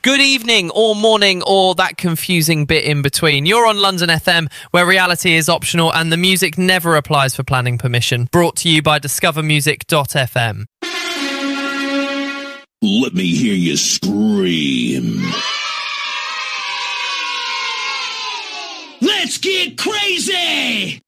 Good evening or morning or that confusing bit in between. You're on London FM, where reality is optional and the music never applies for planning permission. Brought to you by discovermusic.fm. Let me hear you scream. Let's get crazy!